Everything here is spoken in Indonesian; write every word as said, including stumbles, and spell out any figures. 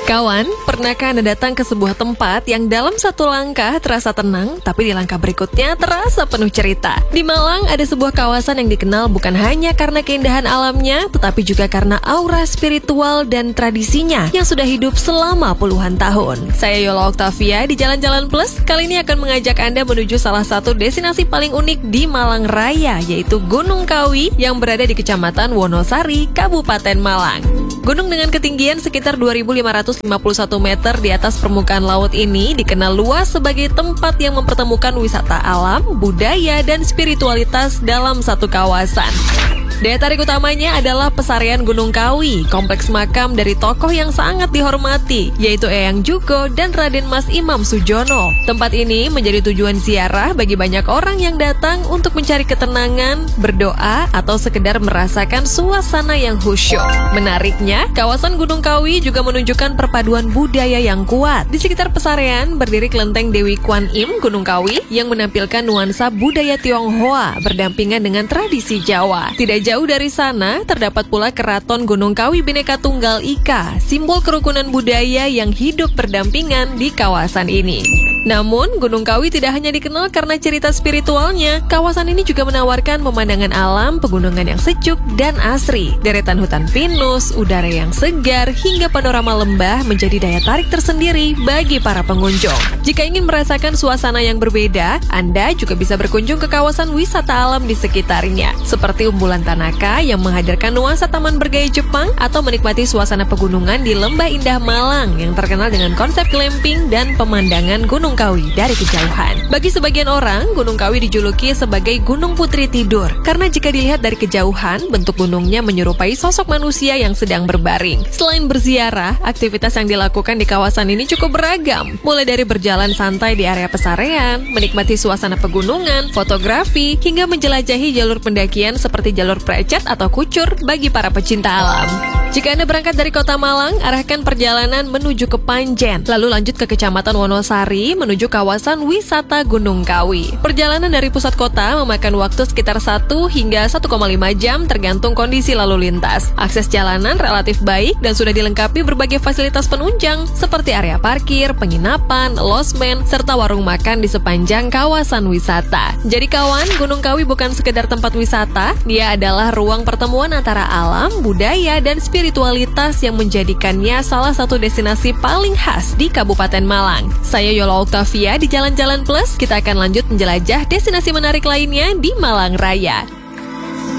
Kawan, pernahkah Anda datang ke sebuah tempat yang dalam satu langkah terasa tenang, tapi di langkah berikutnya terasa penuh cerita? Di Malang ada sebuah kawasan yang dikenal bukan hanya karena keindahan alamnya, tetapi juga karena aura spiritual dan tradisinya yang sudah hidup selama puluhan tahun. Saya Yola Octavia di Jalan-Jalan Plus, kali ini akan mengajak Anda menuju salah satu destinasi paling unik di Malang Raya, yaitu Gunung Kawi yang berada di Kecamatan Wonosari, Kabupaten Malang. Gunung dengan ketinggian sekitar dua ribu lima ratus lima puluh satu meter di atas permukaan laut ini dikenal luas sebagai tempat yang mempertemukan wisata alam, budaya, dan spiritualitas dalam satu kawasan. Daya tarik utamanya adalah pesarian Gunung Kawi, kompleks makam dari tokoh yang sangat dihormati, yaitu Eyang Jugo dan Raden Mas Imam Sujono. Tempat ini menjadi tujuan ziarah bagi banyak orang yang datang untuk mencari ketenangan, berdoa, atau sekedar merasakan suasana yang khusyuk. Menariknya, kawasan Gunung Kawi juga menunjukkan perpaduan budaya yang kuat. Di sekitar pesarian berdiri kelenteng Dewi Kwan Im Gunung Kawi yang menampilkan nuansa budaya Tionghoa berdampingan dengan tradisi Jawa. Tidak jauh dari sana, terdapat pula Keraton Gunung Kawi Bhinneka Tunggal Ika, simbol kerukunan budaya yang hidup berdampingan di kawasan ini. Namun, Gunung Kawi tidak hanya dikenal karena cerita spiritualnya, kawasan ini juga menawarkan pemandangan alam, pegunungan yang sejuk dan asri. Deretan hutan pinus, udara yang segar, hingga panorama lembah menjadi daya tarik tersendiri bagi para pengunjung. Jika ingin merasakan suasana yang berbeda, Anda juga bisa berkunjung ke kawasan wisata alam di sekitarnya, seperti Umbulan Tanaka yang menghadirkan nuansa taman bergaya Jepang, atau menikmati suasana pegunungan di Lembah Indah Malang yang terkenal dengan konsep glamping dan pemandangan Gunung Kawi dari kejauhan. Bagi sebagian orang, Gunung Kawi dijuluki sebagai Gunung Putri Tidur karena jika dilihat dari kejauhan, bentuk gunungnya menyerupai sosok manusia yang sedang berbaring. Selain berziarah, aktivitas yang dilakukan di kawasan ini cukup beragam, mulai dari berjalan santai di area pesarean, menikmati suasana pegunungan, fotografi, hingga menjelajahi jalur pendakian seperti jalur precet atau kucur bagi para pecinta alam. Jika Anda berangkat dari kota Malang, arahkan perjalanan menuju ke Panjen, lalu lanjut ke Kecamatan Wonosari menuju kawasan wisata Gunung Kawi. Perjalanan dari pusat kota memakan waktu sekitar satu hingga satu koma lima jam tergantung kondisi lalu lintas. Akses jalanan relatif baik dan sudah dilengkapi berbagai fasilitas penunjang seperti area parkir, penginapan, losmen, serta warung makan di sepanjang kawasan wisata. Jadi kawan, Gunung Kawi bukan sekedar tempat wisata, dia adalah ruang pertemuan antara alam, budaya, dan spiritualitas yang menjadikannya salah satu destinasi paling khas di Kabupaten Malang. Saya Yola Octavia di Jalan-Jalan Plus, kita akan lanjut menjelajah destinasi menarik lainnya di Malang Raya.